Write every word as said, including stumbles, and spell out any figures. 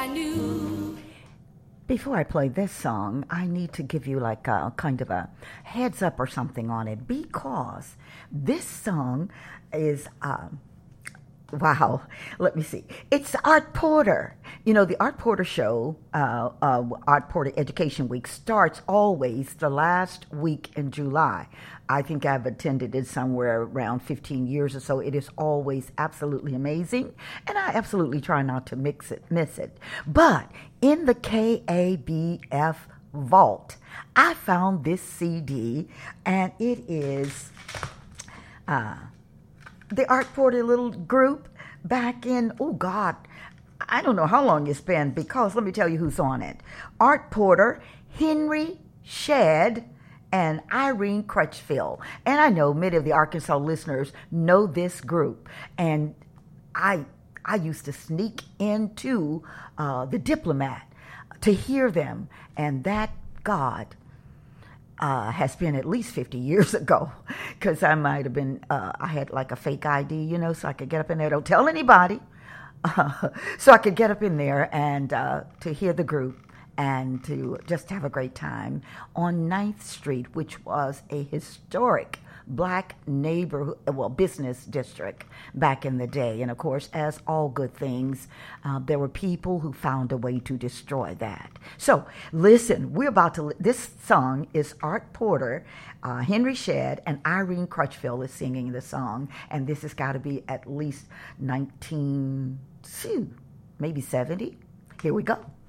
Before I play this song, I need to give you like a kind of a heads up or something on it because this song is, um, wow, let me see. It's Art Porter. You know, the Art Porter show, uh, uh, Art Porter Education Week, starts always the last week in July. I think I've attended it somewhere around fifteen years or so. It is always absolutely amazing, and I absolutely try not to mix it, miss it. But in the K A B F vault, I found this C D, and it is uh, the Art Porter little group back in, oh God, I don't know how long it's been, because let me tell you who's on it. Art Porter, Henry Shedd, and Irene Crutchfield. And I know many of the Arkansas listeners know this group. And I I used to sneak into uh, the Diplomat to hear them. And that, God, uh, has been at least fifty years ago. Because I might have been, uh, I had like a fake I D, you know, so I could get up in there. Don't tell anybody. Uh, so I could get up in there and uh, to hear the group and to just have a great time on ninth Street, which was a historic black neighborhood, well, business district back in the day. And of course, as all good things, uh, there were people who found a way to destroy that. So listen, we're about to, this song is Art Porter, uh, Henry Shedd, and Irene Crutchfield is singing the song. And this has got to be at least nineteen, maybe seventy. Here we go.